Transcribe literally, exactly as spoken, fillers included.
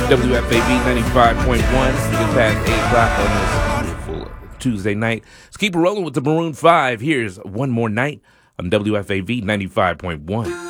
W F A V ninety-five point one. Just past eight o'clock on this beautiful Tuesday night. Let's keep it rolling with the Maroon five. Here's One More Night on W F A V ninety-five point one.